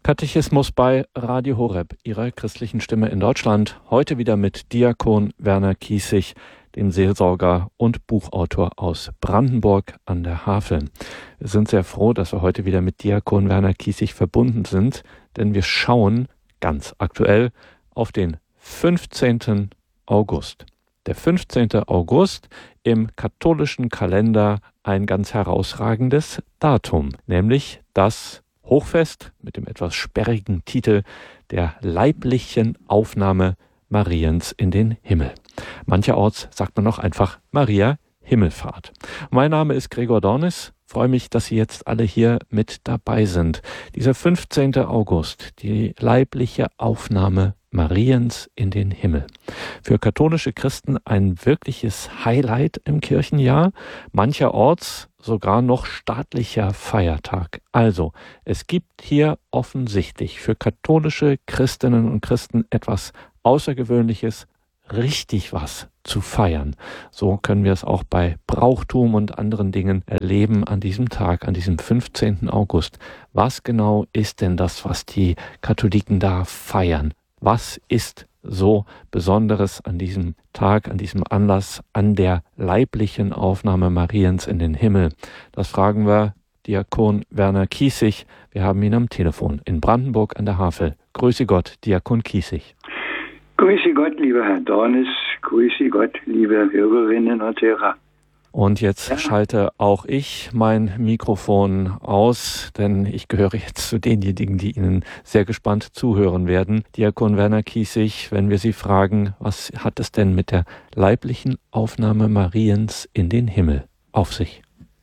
Katechismus bei Radio Horeb, Ihrer christlichen Stimme in Deutschland. Heute wieder mit Diakon Werner Kiessig, dem Seelsorger und Buchautor aus Brandenburg an der Havel. Wir sind sehr froh, dass wir heute wieder mit Diakon Werner Kiessig verbunden sind, denn wir schauen ganz aktuell auf den 15. August. Der 15. August im katholischen Kalender ein ganz herausragendes Datum, nämlich das Hochfest mit dem etwas sperrigen Titel der leiblichen Aufnahme Mariens in den Himmel. Mancherorts sagt man noch einfach Maria Himmelfahrt. Mein Name ist Gregor Dornis. Freue mich, dass Sie jetzt alle hier mit dabei sind. Dieser 15. August, die leibliche Aufnahme Mariens in den Himmel. Für katholische Christen ein wirkliches Highlight im Kirchenjahr, mancherorts sogar noch staatlicher Feiertag. Also, es gibt hier offensichtlich für katholische Christinnen und Christen etwas Außergewöhnliches, richtig was zu feiern. So können wir es auch bei Brauchtum und anderen Dingen erleben an diesem Tag, an diesem 15. August. Was genau ist denn das, was die Katholiken da feiern? Was ist so Besonderes an diesem Tag, an diesem Anlass, an der leiblichen Aufnahme Mariens in den Himmel? Das fragen wir Diakon Werner Kiessig. Wir haben ihn am Telefon in Brandenburg an der Havel. Grüße Gott, Diakon Kiessig. Grüße Gott, lieber Herr Dornis. Grüße Gott, liebe Hörerinnen und Hörer. Und jetzt schalte auch ich mein Mikrofon aus, denn ich gehöre jetzt zu denjenigen, die Ihnen sehr gespannt zuhören werden. Diakon Werner Kiessig, wenn wir Sie fragen, was hat es denn mit der leiblichen Aufnahme Mariens in den Himmel auf sich?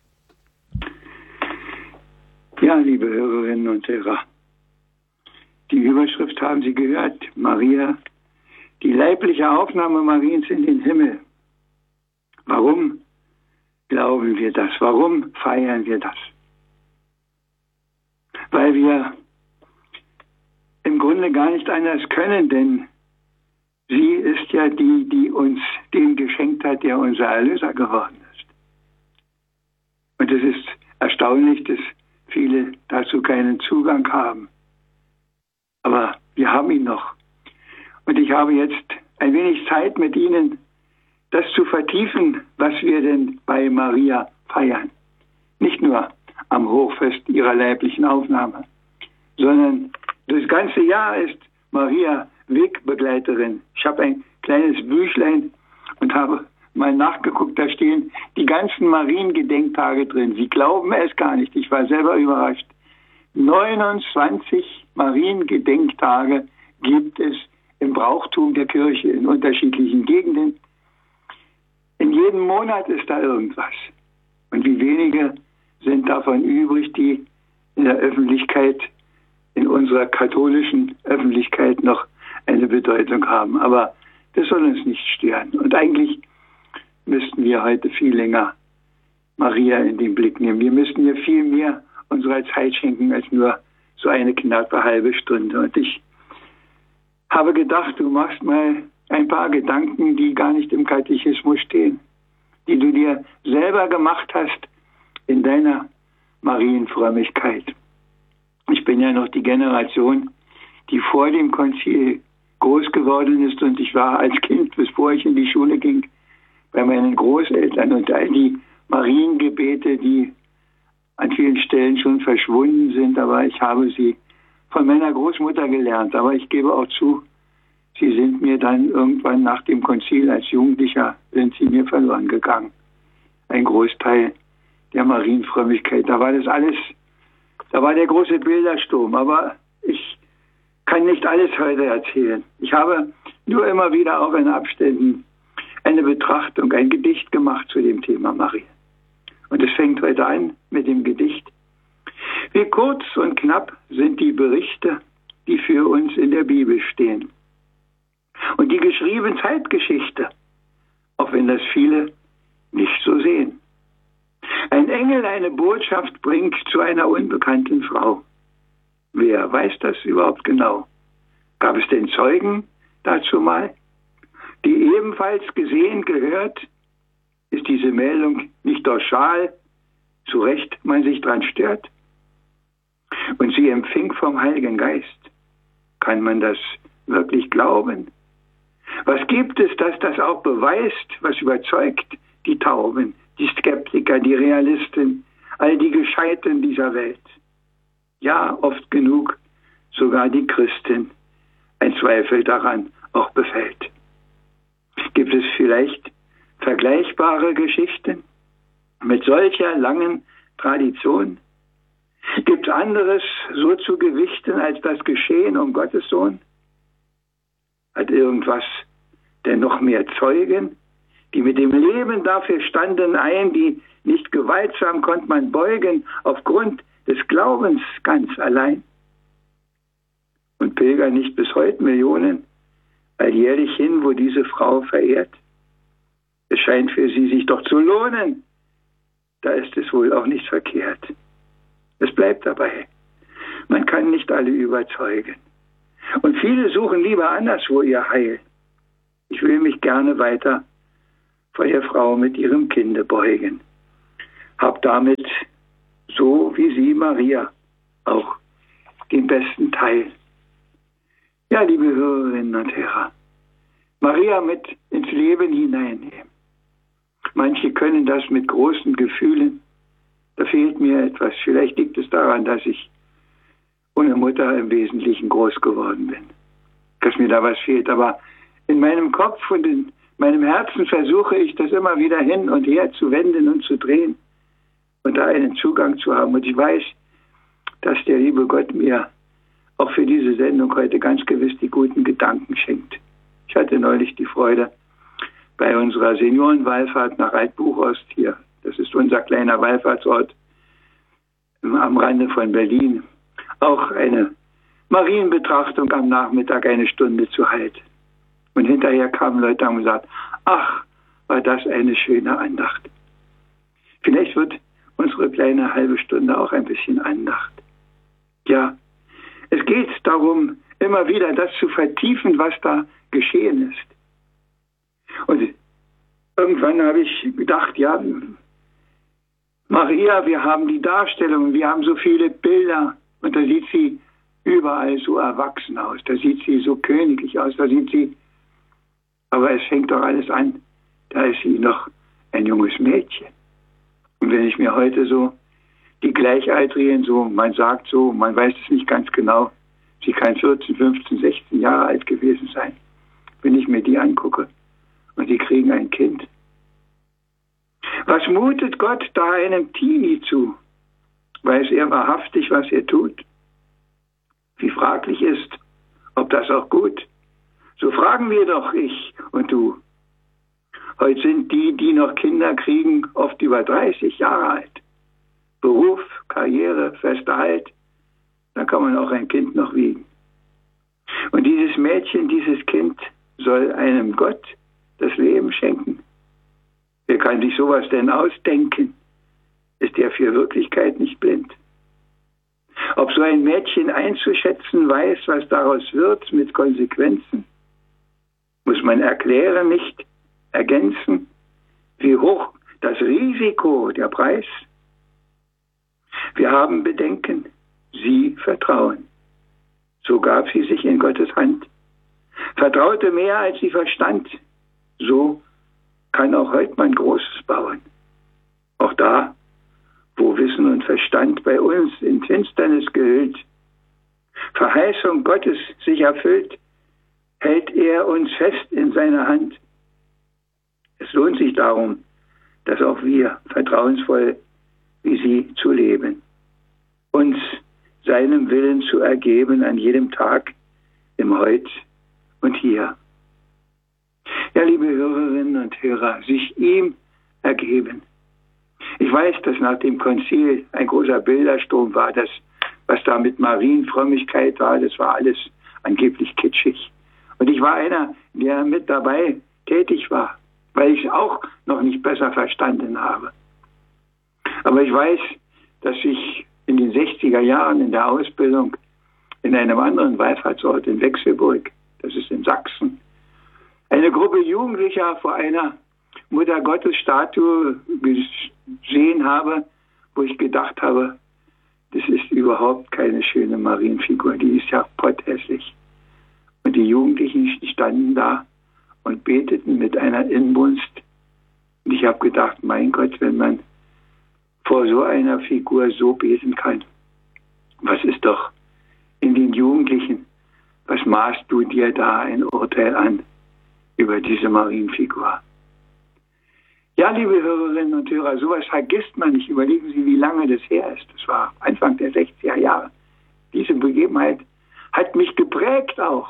Ja, liebe Hörerinnen und Hörer, die Überschrift haben Sie gehört, Maria, die leibliche Aufnahme Mariens in den Himmel. Warum glauben wir das? Warum feiern wir das? Weil wir im Grunde gar nicht anders können, denn sie ist ja die, die uns den geschenkt hat, der unser Erlöser geworden ist. Und es ist erstaunlich, dass viele dazu keinen Zugang haben. Aber wir haben ihn noch. Und ich habe jetzt ein wenig Zeit mit Ihnen, das zu vertiefen, was wir denn bei Maria feiern. Nicht nur am Hochfest ihrer leiblichen Aufnahme, sondern das ganze Jahr ist Maria Wegbegleiterin. Ich habe ein kleines Büchlein und habe mal nachgeguckt, da stehen die ganzen Mariengedenktage drin. Sie glauben es gar nicht, ich war selber überrascht. 29 Mariengedenktage gibt es im Brauchtum der Kirche in unterschiedlichen Gegenden. In jedem Monat ist da irgendwas. Und wie wenige sind davon übrig, die in der Öffentlichkeit, in unserer katholischen Öffentlichkeit noch eine Bedeutung haben. Aber das soll uns nicht stören. Und eigentlich müssten wir heute viel länger Maria in den Blick nehmen. Wir müssten ihr viel mehr unserer Zeit schenken als nur so eine knappe halbe Stunde. Und ich habe gedacht, du machst mal ein paar Gedanken, die gar nicht im Katechismus stehen, die du dir selber gemacht hast in deiner Marienfrömmigkeit. Ich bin ja noch die Generation, die vor dem Konzil groß geworden ist, und ich war als Kind, bevor ich in die Schule ging, bei meinen Großeltern, und all die Mariengebete, die an vielen Stellen schon verschwunden sind, aber ich habe sie von meiner Großmutter gelernt. Aber ich gebe auch zu, sie sind mir dann irgendwann nach dem Konzil als Jugendlicher, sind sie mir verloren gegangen. Ein Großteil der Marienfrömmigkeit. Da war das alles, da war der große Bildersturm. Aber ich kann nicht alles heute erzählen. Ich habe nur immer wieder auch in Abständen eine Betrachtung, ein Gedicht gemacht zu dem Thema Maria. Und es fängt heute an mit dem Gedicht. Wie kurz und knapp sind die Berichte, die für uns in der Bibel stehen. Und die geschriebene Zeitgeschichte, auch wenn das viele nicht so sehen. Ein Engel eine Botschaft bringt zu einer unbekannten Frau. Wer weiß das überhaupt genau? Gab es denn Zeugen dazu mal? Die ebenfalls gesehen gehört, ist diese Meldung nicht pauschal, zu Recht man sich dran stört? Und sie empfing vom Heiligen Geist. Kann man das wirklich glauben? Was gibt es, dass das auch beweist, was überzeugt die Tauben, die Skeptiker, die Realisten, all die Gescheiten dieser Welt? Ja, oft genug sogar die Christen ein Zweifel daran auch befällt. Gibt es vielleicht vergleichbare Geschichten mit solcher langen Tradition? Gibt es anderes so zu gewichten als das Geschehen um Gottes Sohn? Hat irgendwas denn noch mehr Zeugen, die mit dem Leben dafür standen ein, die nicht gewaltsam konnte man beugen aufgrund des Glaubens ganz allein? Und pilgern nicht bis heute Millionen alljährlich hin, wo diese Frau verehrt? Es scheint für sie sich doch zu lohnen. Da ist es wohl auch nicht verkehrt. Es bleibt dabei. Man kann nicht alle überzeugen. Und viele suchen lieber anderswo ihr Heil. Ich will mich gerne weiter vor der Frau mit ihrem Kinde beugen. Hab damit, so wie sie, Maria, auch den besten Teil. Ja, liebe Hörerinnen und Hörer, Maria mit ins Leben hineinnehmen. Manche können das mit großen Gefühlen. Da fehlt mir etwas. Vielleicht liegt es daran, dass ich ohne Mutter im Wesentlichen groß geworden bin. Dass mir da was fehlt. Aber in meinem Kopf und in meinem Herzen versuche ich, das immer wieder hin und her zu wenden und zu drehen und da einen Zugang zu haben. Und ich weiß, dass der liebe Gott mir auch für diese Sendung heute ganz gewiss die guten Gedanken schenkt. Ich hatte neulich die Freude, bei unserer Seniorenwallfahrt nach Altbuchost hier, das ist unser kleiner Wallfahrtsort am Rande von Berlin, auch eine Marienbetrachtung am Nachmittag eine Stunde zu halten. Und hinterher kamen Leute und haben gesagt, ach, war das eine schöne Andacht. Vielleicht wird unsere kleine halbe Stunde auch ein bisschen Andacht. Ja, es geht darum, immer wieder das zu vertiefen, was da geschehen ist. Und irgendwann habe ich gedacht, ja, Maria, wir haben die Darstellung, wir haben so viele Bilder und da sieht sie überall so erwachsen aus, da sieht sie so königlich aus, da sieht sie, aber es fängt doch alles an, da ist sie noch ein junges Mädchen. Und wenn ich mir heute so die Gleichaltrigen so, man sagt so, man weiß es nicht ganz genau, sie kann 14, 15, 16 Jahre alt gewesen sein, wenn ich mir die angucke und die kriegen ein Kind. Was mutet Gott da einem Teenie zu? Weiß er wahrhaftig, was er tut? Wie fraglich ist, ob das auch gut? So fragen wir doch, ich und du. Heute sind die, die noch Kinder kriegen, oft über 30 Jahre alt. Beruf, Karriere, fester Halt, da kann man auch ein Kind noch wiegen. Und dieses Mädchen, dieses Kind soll einem Gott das Leben schenken. Wer kann sich sowas denn ausdenken? Ist der für Wirklichkeit nicht blind? Ob so ein Mädchen einzuschätzen weiß, was daraus wird mit Konsequenzen? Muss man erklären, nicht ergänzen? Wie hoch das Risiko, der Preis? Wir haben Bedenken, sie vertrauen. So gab sie sich in Gottes Hand. Vertraute mehr, als sie verstand. So kann auch heute man Großes bauen. Auch da, wo Wissen und Verstand bei uns in Finsternis gehüllt, Verheißung Gottes sich erfüllt, hält er uns fest in seiner Hand. Es lohnt sich darum, dass auch wir vertrauensvoll wie sie zu leben, uns seinem Willen zu ergeben an jedem Tag, im Heut und hier. Ja, liebe Hörerinnen und Hörer, sich ihm ergeben. Ich weiß, dass nach dem Konzil ein großer Bildersturm war, das, was da mit Marienfrömmigkeit war, das war alles angeblich kitschig. Und ich war einer, der mit dabei tätig war, weil ich es auch noch nicht besser verstanden habe. Aber ich weiß, dass ich in den 60er Jahren in der Ausbildung in einem anderen Wallfahrtsort in Wechselburg, das ist in Sachsen, eine Gruppe Jugendlicher vor einer Mutter-Gottes-Statue gesehen habe, wo ich gedacht habe, das ist überhaupt keine schöne Marienfigur, die ist ja potthässlich. Und die Jugendlichen standen da und beteten mit einer Inbrunst. Und ich habe gedacht, mein Gott, wenn man vor so einer Figur so beten kann, was ist doch in den Jugendlichen, was maßt du dir da ein Urteil an über diese Marienfigur? Ja, liebe Hörerinnen und Hörer, sowas vergisst man nicht. Überlegen Sie, wie lange das her ist. Das war Anfang der 60er Jahre. Diese Begebenheit hat mich geprägt auch.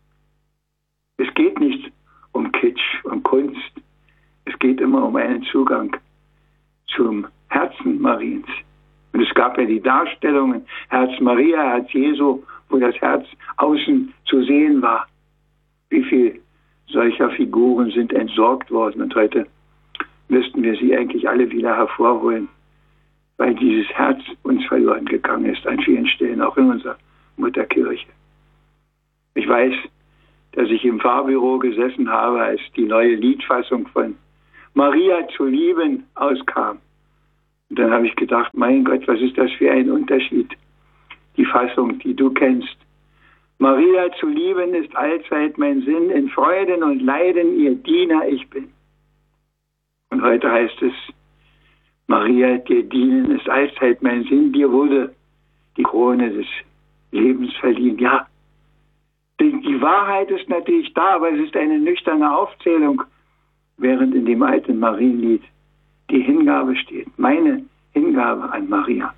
Es geht nicht um Kitsch und Kunst. Es geht immer um einen Zugang zum Herzen Mariens. Und es gab ja die Darstellungen, Herz Maria, Herz Jesu, wo das Herz außen zu sehen war. Wie viele solcher Figuren sind entsorgt worden. Und heute müssten wir sie eigentlich alle wieder hervorholen, weil dieses Herz uns verloren gegangen ist an vielen Stellen, auch in unserer Mutterkirche. Ich weiß, dass ich im Fahrbüro gesessen habe, als die neue Liedfassung von Maria zu lieben auskam. Und dann habe ich gedacht, mein Gott, was ist das für ein Unterschied? Die Fassung, die du kennst. Maria zu lieben ist allzeit mein Sinn, in Freuden und Leiden ihr Diener ich bin. Und heute heißt es, Maria, dir dienen ist allzeit mein Sinn, dir wurde die Krone des Lebens verliehen. Ja, die Wahrheit ist natürlich da, aber es ist eine nüchterne Aufzählung, während in dem alten Marienlied die Hingabe steht, meine Hingabe an Maria.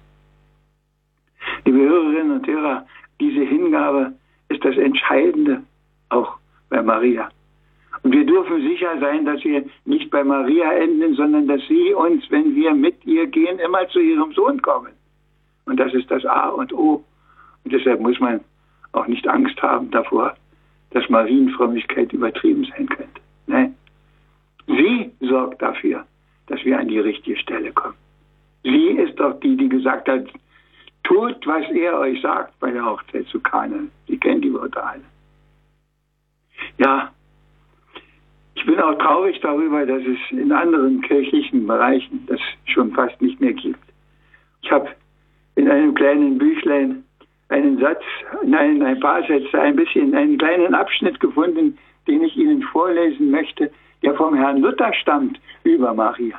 Liebe Hörerinnen und Hörer, diese Hingabe ist das Entscheidende auch bei Maria. Und wir dürfen sicher sein, dass wir nicht bei Maria enden, sondern dass sie uns, wenn wir mit ihr gehen, immer zu ihrem Sohn kommen. Und das ist das A und O. Und deshalb muss man auch nicht Angst haben davor, dass Marienfrömmigkeit übertrieben sein könnte. Nein. Sie sorgt dafür, dass wir an die richtige Stelle kommen. Sie ist doch die, die gesagt hat, tut, was er euch sagt bei der Hochzeit zu Kana. Sie kennen die Worte alle. Ja, ich bin auch traurig darüber, dass es in anderen kirchlichen Bereichen das schon fast nicht mehr gibt. Ich habe in einem kleinen Büchlein ein paar Sätze, einen kleinen Abschnitt gefunden, den ich Ihnen vorlesen möchte, der vom Herrn Luther stammt über Maria.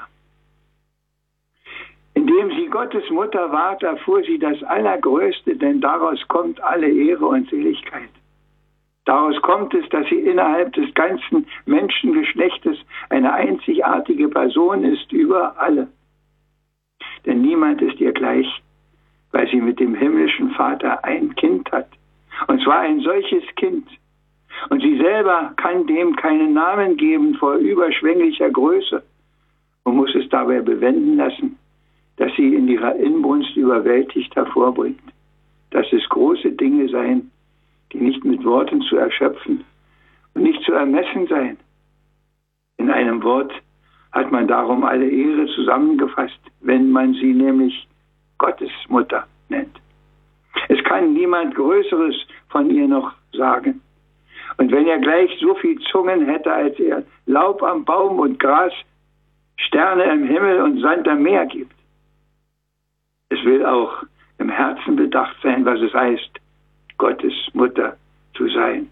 Indem sie Gottes Mutter ward, erfuhr sie das Allergrößte, denn daraus kommt alle Ehre und Seligkeit. Daraus kommt es, dass sie innerhalb des ganzen Menschengeschlechtes eine einzigartige Person ist über alle. Denn niemand ist ihr gleich, weil sie mit dem himmlischen Vater ein Kind hat. Und zwar ein solches Kind. Und sie selber kann dem keinen Namen geben vor überschwänglicher Größe und muss es dabei bewenden lassen, dass sie in ihrer Inbrunst überwältigt hervorbringt, dass es große Dinge seien, die nicht mit Worten zu erschöpfen und nicht zu ermessen seien. In einem Wort hat man darum alle Ehre zusammengefasst, wenn man sie nämlich Gottes Mutter nennt. Es kann niemand Größeres von ihr noch sagen. Und wenn er gleich so viel Zungen hätte, als er Laub am Baum und Gras, Sterne im Himmel und Sand am Meer gibt. Es will auch im Herzen bedacht sein, was es heißt, Gottes Mutter zu sein.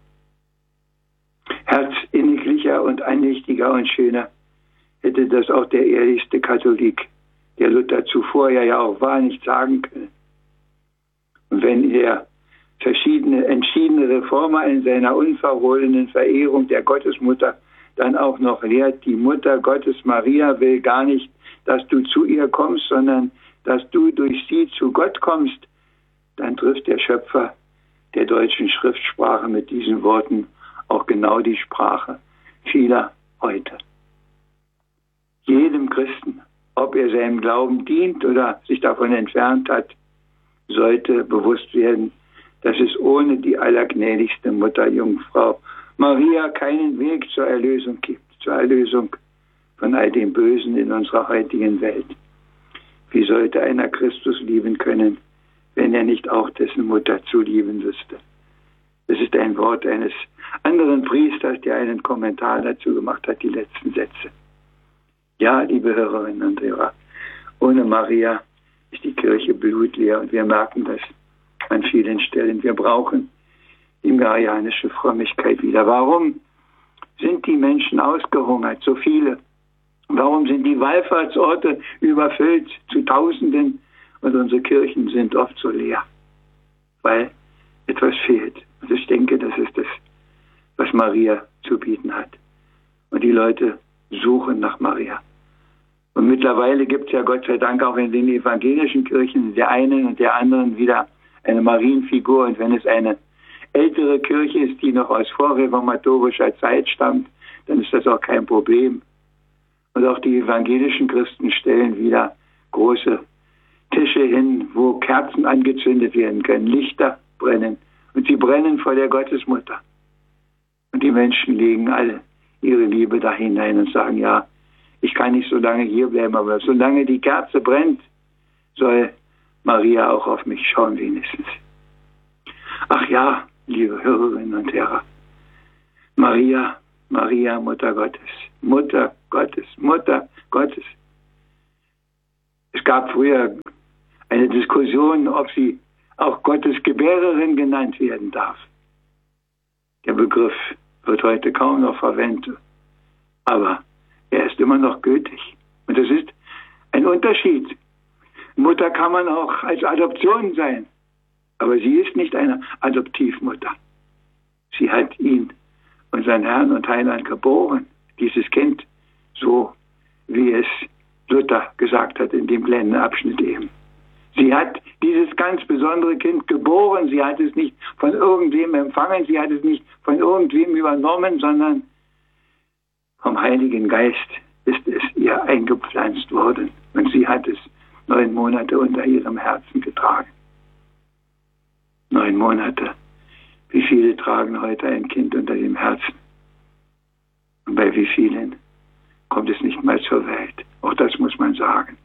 Herzinniglicher und andächtiger und schöner hätte das auch der ehrlichste Katholik, der Luther zuvor ja auch war, nicht sagen können. Und wenn er entschiedene Reformer in seiner unverhohlenen Verehrung der Gottesmutter dann auch noch lehrt, die Mutter Gottes Maria will gar nicht, dass du zu ihr kommst, sondern dass du durch sie zu Gott kommst, dann trifft der Schöpfer der deutschen Schriftsprache mit diesen Worten auch genau die Sprache vieler heute. Jedem Christen, ob er seinem Glauben dient oder sich davon entfernt hat, sollte bewusst werden, dass es ohne die allergnädigste Mutterjungfrau Maria keinen Weg zur Erlösung gibt, zur Erlösung von all dem Bösen in unserer heutigen Welt. Wie sollte einer Christus lieben können, wenn er nicht auch dessen Mutter zu lieben wüsste? Das ist ein Wort eines anderen Priesters, der einen Kommentar dazu gemacht hat, die letzten Sätze. Ja, liebe Hörerinnen und Hörer, ohne Maria ist die Kirche blutleer und wir merken das an vielen Stellen. Wir brauchen die marianische Frömmigkeit wieder. Warum sind die Menschen ausgehungert, so viele? Warum sind die Wallfahrtsorte überfüllt zu Tausenden und unsere Kirchen sind oft so leer? Weil etwas fehlt. Und ich denke, das ist das, was Maria zu bieten hat. Und die Leute suchen nach Maria. Und mittlerweile gibt es ja Gott sei Dank auch in den evangelischen Kirchen der einen und der anderen wieder eine Marienfigur. Und wenn es eine ältere Kirche ist, die noch aus vorreformatorischer Zeit stammt, dann ist das auch kein Problem. Und auch die evangelischen Christen stellen wieder große Tische hin, wo Kerzen angezündet werden können, Lichter brennen. Und sie brennen vor der Gottesmutter. Und die Menschen legen alle ihre Liebe da hinein und sagen, ja, ich kann nicht so lange hier bleiben, aber solange die Kerze brennt, soll Maria auch auf mich schauen wenigstens. Ach ja, liebe Hörerinnen und Hörer, Maria, Maria, Mutter Gottes, Mutter Gottes, Mutter Gottes. Es gab früher eine Diskussion, ob sie auch Gottes Gebärerin genannt werden darf. Der Begriff wird heute kaum noch verwendet, aber er ist immer noch gültig. Und das ist ein Unterschied. Mutter kann man auch als Adoption sein, aber sie ist nicht eine Adoptivmutter. Sie hat ihn, unseren Herrn und Heiland, geboren, dieses Kind, so wie es Luther gesagt hat in dem kleinen Abschnitt eben. Sie hat dieses ganz besondere Kind geboren, sie hat es nicht von irgendwem empfangen, sie hat es nicht von irgendwem übernommen, sondern vom Heiligen Geist ist es ihr eingepflanzt worden und sie hat es 9 Monate unter ihrem Herzen getragen. 9 Monate. Wie viele tragen heute ein Kind unter dem Herzen? Und bei wie vielen kommt es nicht mal zur Welt? Auch das muss man sagen.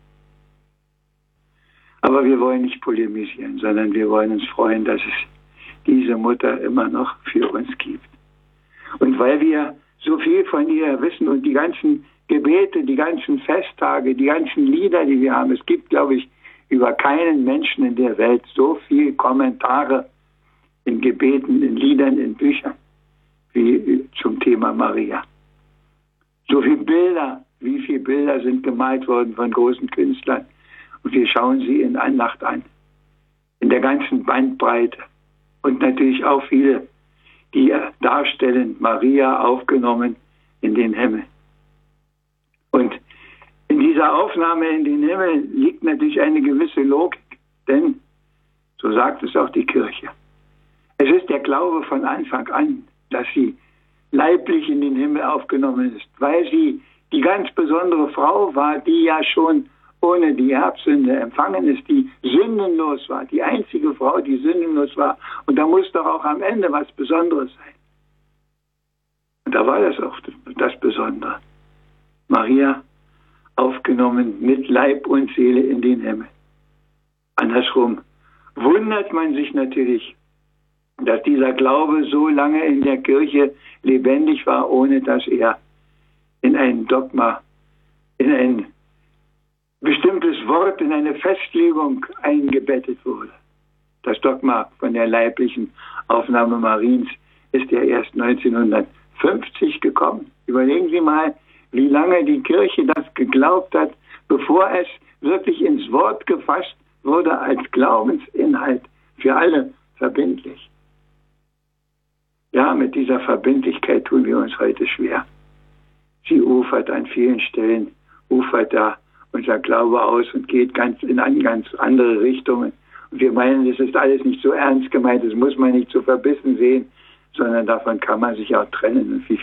Aber wir wollen nicht polemisieren, sondern wir wollen uns freuen, dass es diese Mutter immer noch für uns gibt. Und weil wir so viel von ihr wissen und die ganzen Gebete, die ganzen Festtage, die ganzen Lieder, die wir haben, es gibt, glaube ich, über keinen Menschen in der Welt so viel Kommentare in Gebeten, in Liedern, in Büchern wie zum Thema Maria. So viele Bilder, wie viele Bilder sind gemalt worden von großen Künstlern. Und wir schauen sie in Andacht an, in der ganzen Bandbreite. Und natürlich auch viele, die darstellen, Maria aufgenommen in den Himmel. Und in dieser Aufnahme in den Himmel liegt natürlich eine gewisse Logik, denn, so sagt es auch die Kirche, es ist der Glaube von Anfang an, dass sie leiblich in den Himmel aufgenommen ist, weil sie die ganz besondere Frau war, die ja schon ohne die Erbsünde empfangen ist, die sündenlos war, die einzige Frau, die sündenlos war. Und da muss doch auch am Ende was Besonderes sein. Und da war das auch das Besondere. Maria aufgenommen mit Leib und Seele in den Himmel. Andersrum wundert man sich natürlich, dass dieser Glaube so lange in der Kirche lebendig war, ohne dass er in ein Dogma, in ein bestimmtes Wort, in eine Festlegung eingebettet wurde. Das Dogma von der leiblichen Aufnahme Mariens ist ja erst 1950 gekommen. Überlegen Sie mal, wie lange die Kirche das geglaubt hat, bevor es wirklich ins Wort gefasst wurde als Glaubensinhalt für alle verbindlich. Ja, mit dieser Verbindlichkeit tun wir uns heute schwer. Sie ufert an vielen Stellen, ufert da unser Glaube aus und geht in ganz andere Richtungen. Und wir meinen, das ist alles nicht so ernst gemeint, das muss man nicht so verbissen sehen, sondern davon kann man sich auch trennen. Und wie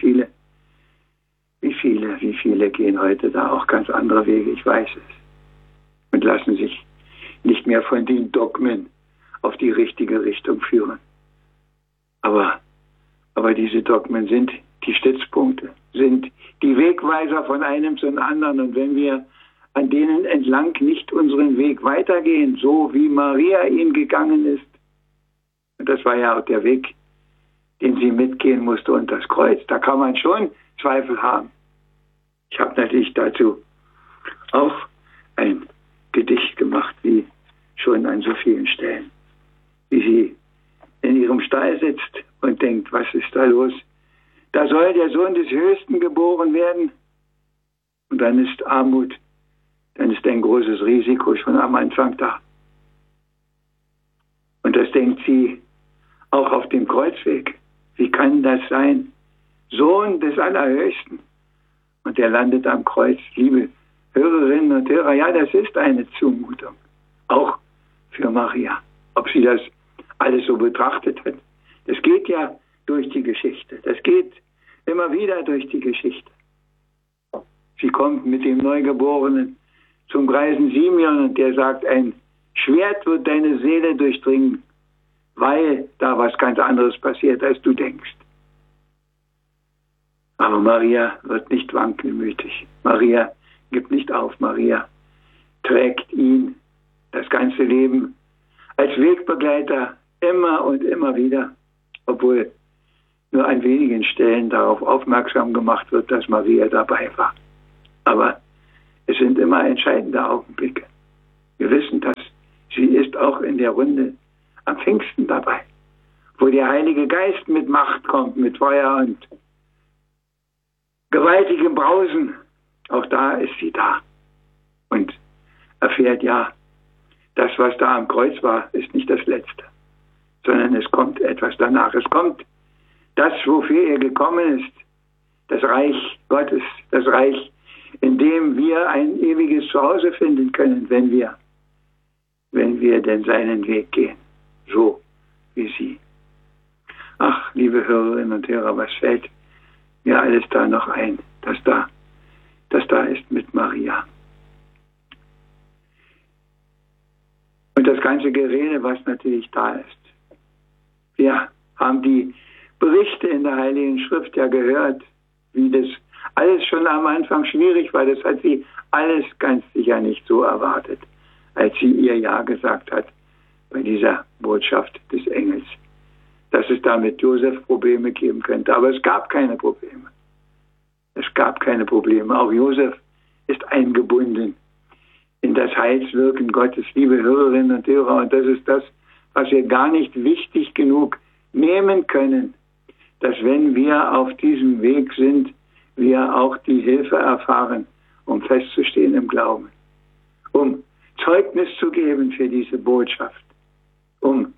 viele gehen heute da auch ganz andere Wege, ich weiß es. Und lassen sich nicht mehr von den Dogmen auf die richtige Richtung führen. Aber diese Dogmen sind die Stützpunkte, sind die Wegweiser von einem zum anderen. Und wenn wir an denen entlang nicht unseren Weg weitergehen, so wie Maria ihn gegangen ist, und das war ja auch der Weg, den sie mitgehen musste, und das Kreuz, da kann man schon Zweifel haben. Ich habe natürlich dazu auch ein Gedicht gemacht, wie schon an so vielen Stellen. Wie sie in ihrem Stall sitzt und denkt, was ist da los? Da soll der Sohn des Höchsten geboren werden. Und dann ist Armut, dann ist ein großes Risiko schon am Anfang da. Und das denkt sie auch auf dem Kreuzweg. Wie kann das sein? Sohn des Allerhöchsten. Und er landet am Kreuz. Liebe Hörerinnen und Hörer, ja, das ist eine Zumutung. Auch für Maria. Ob sie das alles so betrachtet hat. Das geht ja durch die Geschichte. Das geht immer wieder durch die Geschichte. Sie kommt mit dem Neugeborenen zum greisen Simeon und der sagt, ein Schwert wird deine Seele durchdringen, weil da was ganz anderes passiert, als du denkst. Aber Maria wird nicht wankelmütig. Maria gibt nicht auf. Maria trägt ihn das ganze Leben als Wegbegleiter immer und immer wieder, obwohl nur an wenigen Stellen darauf aufmerksam gemacht wird, dass Maria dabei war. Aber es sind immer entscheidende Augenblicke. Wir wissen das. Sie ist auch in der Runde am Pfingsten dabei, wo der Heilige Geist mit Macht kommt, mit Feuer und gewaltigem Brausen. Auch da ist sie da und erfährt, ja, das, was da am Kreuz war, ist nicht das Letzte, sondern es kommt etwas danach. Es kommt das, wofür er gekommen ist, das Reich Gottes, das Reich, in dem wir ein ewiges Zuhause finden können, wenn wir denn seinen Weg gehen, so wie sie. Ach, liebe Hörerinnen und Hörer, was fällt mir alles da noch ein, das da ist mit Maria. Und das ganze Gerede, was natürlich da ist. Wir haben die Berichte in der Heiligen Schrift ja gehört, wie das alles schon am Anfang schwierig war. Das hat sie alles ganz sicher nicht so erwartet, als sie ihr Ja gesagt hat bei dieser Botschaft des Engels, dass es da mit Josef Probleme geben könnte. Aber es gab keine Probleme. Es gab keine Probleme. Auch Josef ist eingebunden in das Heilswirken Gottes, liebe Hörerinnen und Hörer. Und das ist das, was wir gar nicht wichtig genug nehmen können, dass wenn wir auf diesem Weg sind, wir auch die Hilfe erfahren, um festzustehen im Glauben, um Zeugnis zu geben für diese Botschaft, um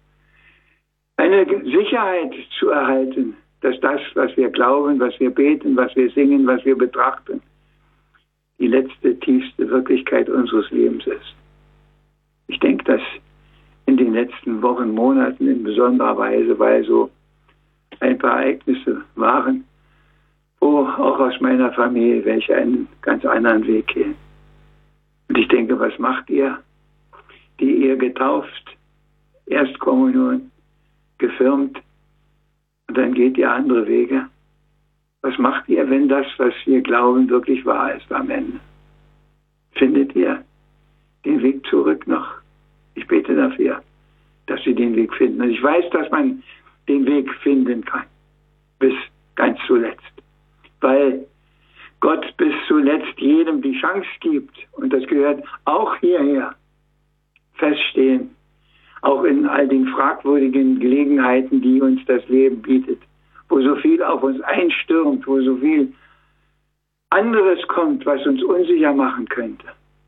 eine Sicherheit zu erhalten, dass das, was wir glauben, was wir beten, was wir singen, was wir betrachten, die letzte, tiefste Wirklichkeit unseres Lebens ist. Ich denke, dass in den letzten Wochen, Monaten in besonderer Weise, weil so ein paar Ereignisse waren, wo auch aus meiner Familie welche einen ganz anderen Weg gehen. Und ich denke, was macht ihr, die ihr getauft, Erstkommunion, gefirmt und dann geht ihr andere Wege? Was macht ihr, wenn das, was wir glauben, wirklich wahr ist am Ende? Findet ihr den Weg zurück noch? Ich bete dafür, dass sie den Weg finden. Und ich weiß, dass man den Weg finden kann, bis ganz zuletzt. Weil Gott bis zuletzt jedem die Chance gibt, und das gehört auch hierher, feststehen, auch in all den fragwürdigen Gelegenheiten, die uns das Leben bietet, wo so viel auf uns einstürmt, wo so viel anderes kommt, was uns unsicher machen könnte.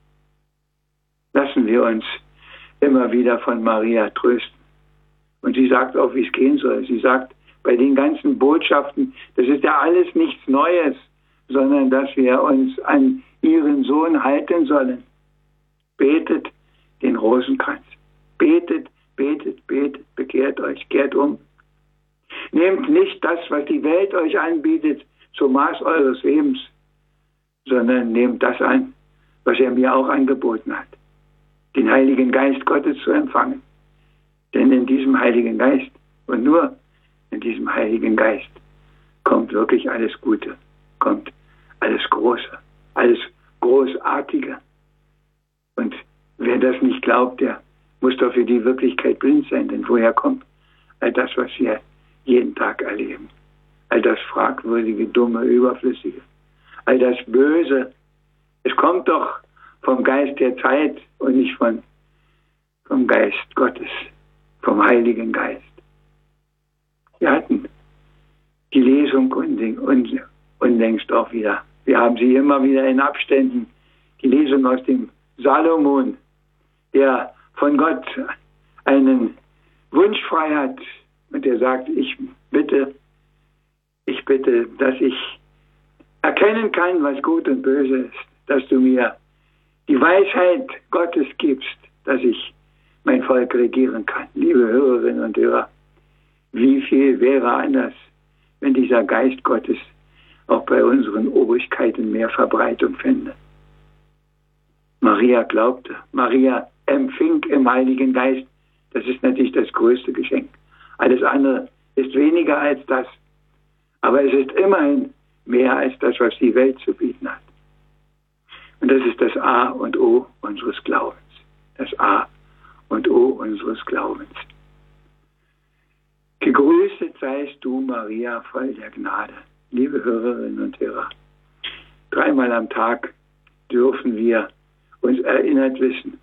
Lassen wir uns immer wieder von Maria trösten. Und sie sagt auch, wie es gehen soll. Sie sagt, bei den ganzen Botschaften, das ist ja alles nichts Neues, sondern dass wir uns an ihren Sohn halten sollen. Betet den Rosenkranz. Betet, betet, betet, bekehrt euch, kehrt um. Nehmt nicht das, was die Welt euch anbietet, zum Maß eures Lebens, sondern nehmt das an, was er mir auch angeboten hat, den Heiligen Geist Gottes zu empfangen. Denn in diesem Heiligen Geist und nur in diesem Heiligen Geist kommt wirklich alles Gute, kommt alles Große, alles Großartige. Und wer das nicht glaubt, der muss doch für die Wirklichkeit blind sein, denn woher kommt all das, was wir jeden Tag erleben? All das Fragwürdige, Dumme, Überflüssige, all das Böse. Es kommt doch vom Geist der Zeit und nicht vom Geist Gottes, vom Heiligen Geist. Wir hatten die Lesung unlängst auch wieder. Wir haben sie immer wieder in Abständen. Die Lesung aus dem Salomon, der von Gott einen Wunsch frei hat und der sagt, ich bitte, dass ich erkennen kann, was gut und böse ist, dass du mir die Weisheit Gottes gibst, dass ich mein Volk regieren kann. Liebe Hörerinnen und Hörer, wie viel wäre anders, wenn dieser Geist Gottes auch bei unseren Obrigkeiten mehr Verbreitung fände. Maria glaubte, Maria empfing im Heiligen Geist. Das ist natürlich das größte Geschenk. Alles andere ist weniger als das. Aber es ist immerhin mehr als das, was die Welt zu bieten hat. Und das ist das A und O unseres Glaubens. Das A und O unseres Glaubens. Gegrüßet seist du, Maria, voll der Gnade. Liebe Hörerinnen und Hörer, 3-mal am Tag dürfen wir uns erinnert wissen,